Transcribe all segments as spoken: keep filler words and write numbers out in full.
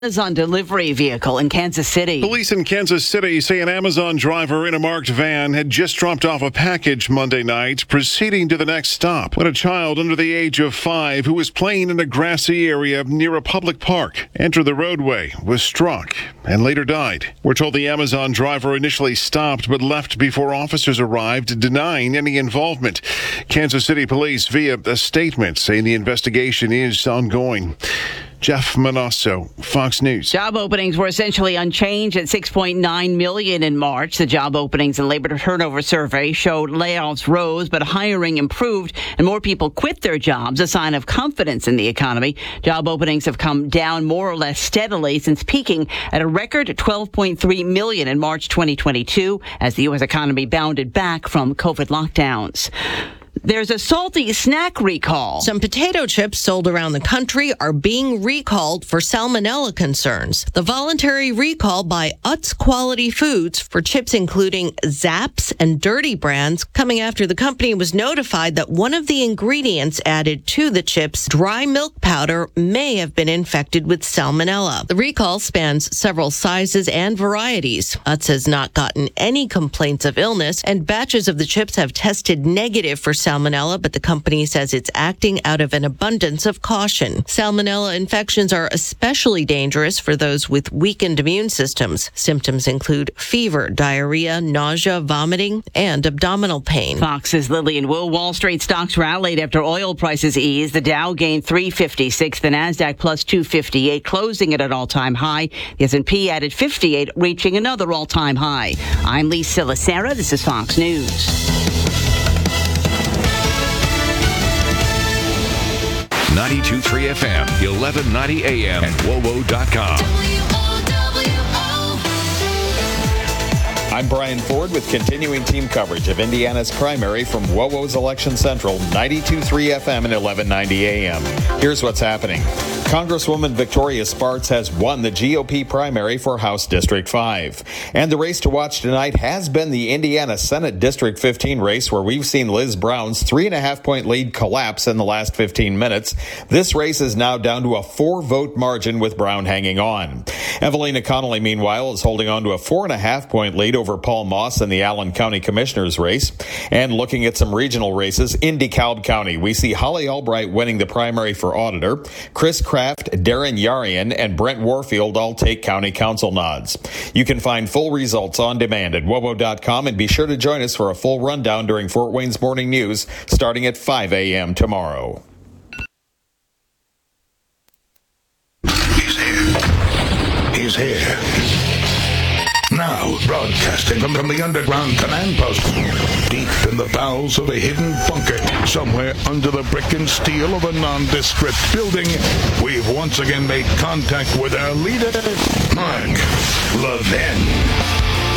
Amazon delivery vehicle in Kansas City. Police in Kansas City say an Amazon driver in a marked van had just dropped off a package Monday night, proceeding to the next stop when a child under the age of five who was playing in a grassy area near a public park entered the roadway, was struck, and later died. We're told the Amazon driver initially stopped but left before officers arrived, denying any involvement. Kansas City police, via a statement, saying the investigation is ongoing. Jeff Manasso, Fox News. Job openings were essentially unchanged at six point nine million in March. The job openings and labor turnover survey showed layoffs rose, but hiring improved and more people quit their jobs, a sign of confidence in the economy. Job openings have come down more or less steadily since peaking at a record twelve point three million in March twenty twenty-two as the U S economy bounded back from COVID lockdowns. There's a salty snack recall. Some potato chips sold around the country are being recalled for salmonella concerns. The voluntary recall by Utz Quality Foods for chips including Zapp's and Dirty brands coming after the company was notified that one of the ingredients added to the chips, dry milk powder, may have been infected with salmonella. The recall spans several sizes and varieties. Utz has not gotten any complaints of illness, and batches of the chips have tested negative for salmonella, but the company says it's acting out of an abundance of caution. Salmonella infections are especially dangerous for those with weakened immune systems. Symptoms include fever, diarrhea, nausea, vomiting, and abdominal pain. Fox's Lillian Wu. Wall Street stocks rallied after oil prices eased. The Dow gained three fifty-six, the Nasdaq plus two fifty-eight, closing at an all-time high. The S and P added fifty-eight, reaching another all-time high. I'm Lee Silasera. This is Fox News. ninety-two point three F M, eleven ninety A M, and W O W O dot com. I'm Brian Ford with continuing team coverage of Indiana's primary from W O W O's Election Central, ninety-two point three F M and eleven ninety A M. Here's what's happening. Congresswoman Victoria Spartz has won the G O P primary for House District five. And the race to watch tonight has been the Indiana Senate District fifteen race, where we've seen Liz Brown's three and a half point lead collapse in the last fifteen minutes. This race is now down to a four vote margin with Brown hanging on. Evelina Connolly, meanwhile, is holding on to a four and a half point lead over Paul Moss in the Allen County Commissioner's race. And looking at some regional races, in DeKalb County, we see Holly Albright winning the primary for auditor. Chris Kraft, Darren Yarian, and Brent Warfield all take county council nods. You can find full results on demand at W O W O dot com, and be sure to join us for a full rundown during Fort Wayne's Morning News starting at five A M tomorrow. He's here. He's here. Now, broadcasting from, from the underground command post, deep in the bowels of a hidden bunker, somewhere under the brick and steel of a nondescript building, we've once again made contact with our leader, Mark Levin.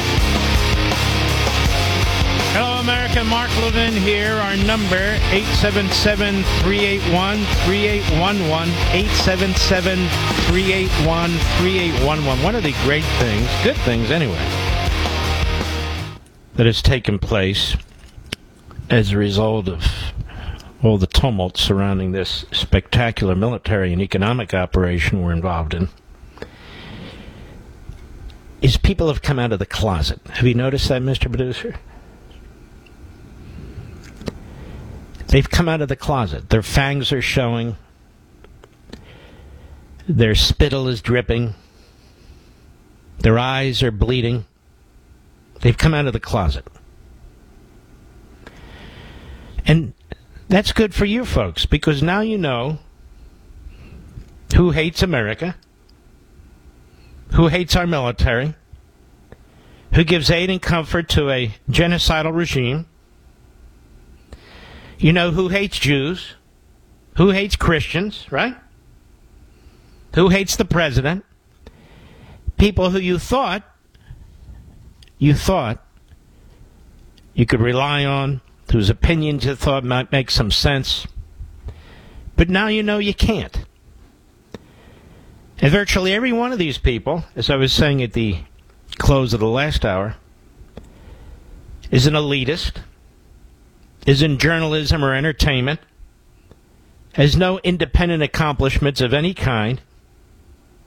Hello, America. Mark Levin here. Our number, eight seven seven, three eight one, three eight one one, eight seven seven, three eight one, three eight one one. One of the great things, good things anyway, that has taken place as a result of all the tumult surrounding this spectacular military and economic operation we're involved in is people have come out of the closet. Have you noticed that, Mister Producer? They've come out of the closet. Their fangs are showing. Their spittle is dripping. Their eyes are bleeding. They've come out of the closet. And that's good for you folks, because now you know who hates America, who hates our military, who gives aid and comfort to a genocidal regime. You know who hates Jews, who hates Christians, right? Who hates the president. People who you thought, you thought you could rely on, whose opinions you thought might make some sense. But now you know you can't. And virtually every one of these people, as I was saying at the close of the last hour, is an elitist, is in journalism or entertainment, has no independent accomplishments of any kind,